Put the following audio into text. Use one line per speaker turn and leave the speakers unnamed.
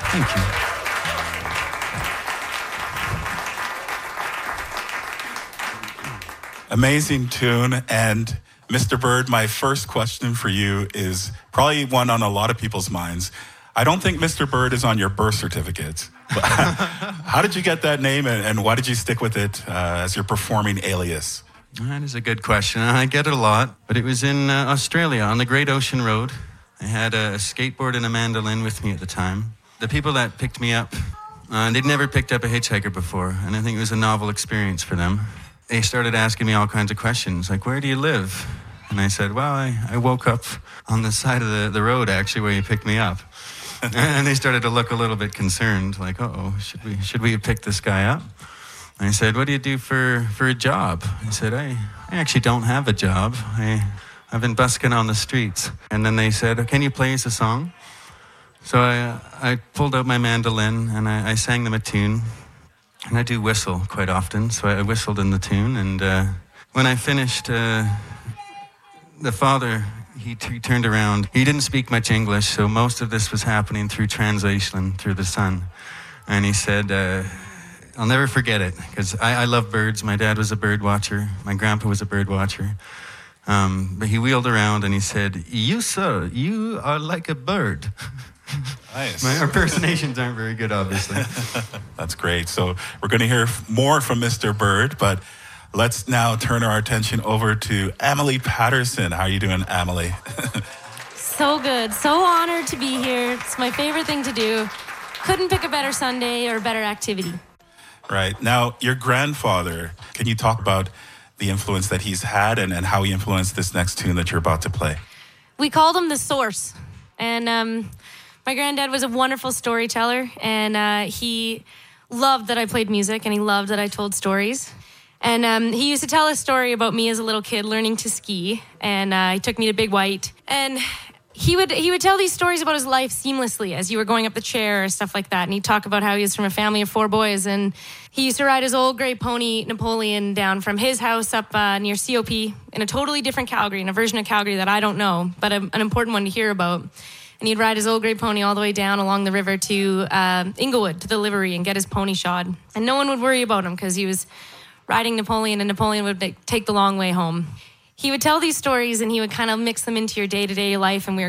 Thank you.
Amazing tune. And Mr. Bird, my first question for you is probably one on a lot of people's minds. I don't think Mr. Bird is on your birth certificate. But how did you get that name, and why did you stick with it as your performing alias?
That is a good question. I get it a lot, but it was in Australia on the Great Ocean Road. I had a skateboard and a mandolin with me at the time. The people that picked me up, they'd never picked up a hitchhiker before, and I think it was a novel experience for them. They started asking me all kinds of questions, like, where do you live? And I said, well, I woke up on the side of the road, actually, where you picked me up. And they started to look a little bit concerned, like, uh-oh, should we have picked this guy up? And I said, what do you do for a job? I said, I actually don't have a job. I've been busking on the streets. And then they said, can you play us a song? So I pulled out my mandolin and I sang them a tune. And I do whistle quite often, so I whistled in the tune. And when I finished, the father, he turned around. He didn't speak much English, so most of this was happening through translation, through the son. And he said, I'll never forget it, because I love birds. My dad was a bird watcher. My grandpa was a bird watcher. But he wheeled around and he said, you, sir, you are like a bird.
Nice.
My impersonations aren't very good, obviously.
That's great. So we're going to hear more from Mr. Bird, but let's now turn our attention over to Emily Patterson. How are you doing, Emily?
So good. So honored to be here. It's my favorite thing to do. Couldn't pick a better Sunday or a better activity.
Right. Now, your grandfather, can you talk about the influence that he's had and how he influenced this next tune that you're about to play?
We called him the Source. And my granddad was a wonderful storyteller. And he loved that I played music, and he loved that I told stories. And he used to tell a story about me as a little kid learning to ski. And he took me to Big White. And he would tell these stories about his life seamlessly as you were going up the chair or stuff like that. And he'd talk about how he was from a family of 4 boys. And he used to ride his old gray pony, Napoleon, down from his house up near COP in a totally different Calgary, in a version of Calgary that I don't know, but an important one to hear about. And he'd ride his old gray pony all the way down along the river to Inglewood, to the livery, and get his pony shod. And no one would worry about him because he was riding Napoleon, and Napoleon would take the long way home. He would tell these stories, and he would kind of mix them into your day-to-day life, and we were